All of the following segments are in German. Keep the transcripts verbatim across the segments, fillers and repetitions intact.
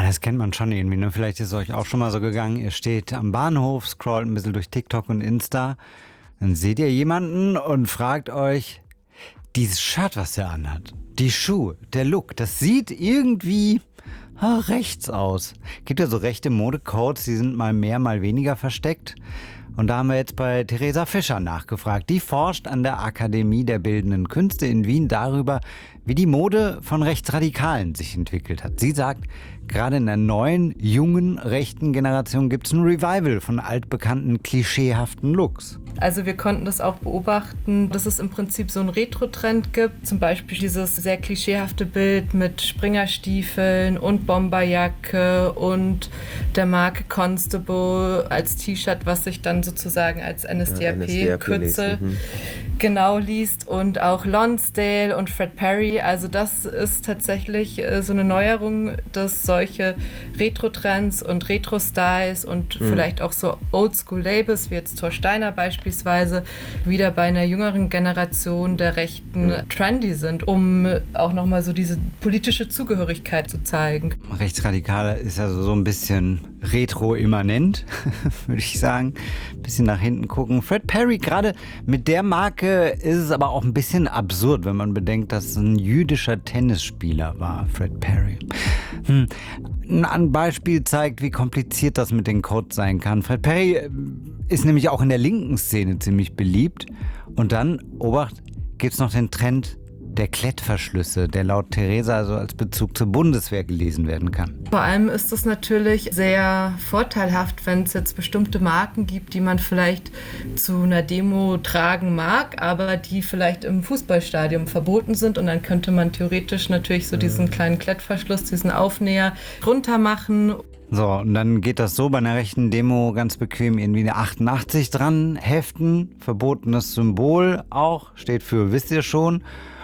das kennt man schon irgendwie, ne? Vielleicht ist es euch auch schon mal so gegangen, ihr steht am Bahnhof, scrollt ein bisschen durch TikTok und Insta, dann seht ihr jemanden und fragt euch, dieses Shirt, was der anhat, die Schuhe, der Look, das sieht irgendwie ah, rechts aus. Gibt ja so rechte Modecodes, die sind mal mehr, mal weniger versteckt. Und da haben wir jetzt bei Theresa Fischer nachgefragt. Die forscht an der Akademie der Bildenden Künste in Wien darüber, wie die Mode von Rechtsradikalen sich entwickelt hat. Sie sagt, gerade in der neuen, jungen, rechten Generation gibt es ein Revival von altbekannten, klischeehaften Looks. Also wir konnten das auch beobachten, dass es im Prinzip so einen Retro-Trend gibt. Zum Beispiel dieses sehr klischeehafte Bild mit Springerstiefeln und Bomberjacke und der Marke Constable als T-Shirt, was sich dann sozusagen als N S D A P-Kürzel mhm. genau liest. Und auch Lonsdale und Fred Perry. Also das ist tatsächlich so eine Neuerung, dass solche Retro-Trends und Retro-Styles und mhm. vielleicht auch so Oldschool-Labels wie jetzt Thor Steiner beispielsweise beispielsweise wieder bei einer jüngeren Generation der Rechten trendy sind, um auch nochmal so diese politische Zugehörigkeit zu zeigen. Rechtsradikale ist also so ein bisschen retro-immanent, würde ich sagen. Ein bisschen nach hinten gucken. Fred Perry, gerade mit der Marke ist es aber auch ein bisschen absurd, wenn man bedenkt, dass es ein jüdischer Tennisspieler war, Fred Perry. Hm. Ein Beispiel zeigt, wie kompliziert das mit den Codes sein kann. Fred Perry ist nämlich auch in der linken Szene ziemlich beliebt. Und dann, Obacht, gibt es noch den Trend der Klettverschlüsse, der laut Theresa also als Bezug zur Bundeswehr gelesen werden kann. Vor allem ist es natürlich sehr vorteilhaft, wenn es jetzt bestimmte Marken gibt, die man vielleicht zu einer Demo tragen mag, aber die vielleicht im Fußballstadion verboten sind. Und dann könnte man theoretisch natürlich so diesen kleinen Klettverschluss, diesen Aufnäher runter machen. So, und dann geht das so bei einer rechten Demo ganz bequem irgendwie eine achtundachtzig dran heften, verbotenes Symbol auch, steht für wisst ihr schon.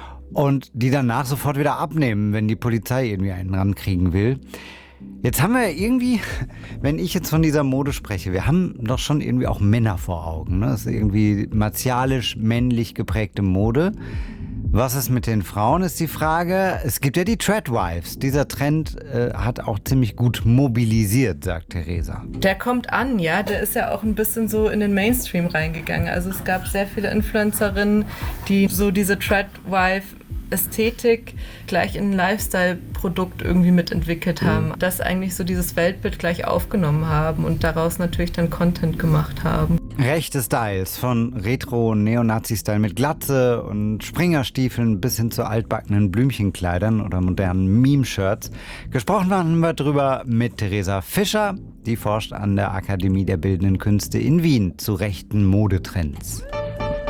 Und die danach sofort wieder abnehmen, wenn die Polizei irgendwie einen rankriegen will. Jetzt haben wir irgendwie, wenn ich jetzt von dieser Mode spreche, wir haben doch schon irgendwie auch Männer vor Augen. Ne? Das ist irgendwie martialisch, männlich geprägte Mode. Was ist mit den Frauen, ist die Frage. Es gibt ja die Tradwives. Dieser Trend äh, hat auch ziemlich gut mobilisiert, sagt Theresa. Der kommt an, ja. Der ist ja auch ein bisschen so in den Mainstream reingegangen. Also es gab sehr viele Influencerinnen, die so diese Tradwife Ästhetik gleich in ein Lifestyle-Produkt irgendwie mitentwickelt haben. Mhm. Das eigentlich so dieses Weltbild gleich aufgenommen haben und daraus natürlich dann Content gemacht haben. Rechte Styles, von Retro-Neonazi-Style mit Glatze und Springerstiefeln bis hin zu altbackenen Blümchenkleidern oder modernen Meme-Shirts. Gesprochen haben wir drüber mit Theresa Fischer, die forscht an der Akademie der Bildenden Künste in Wien zu rechten Modetrends.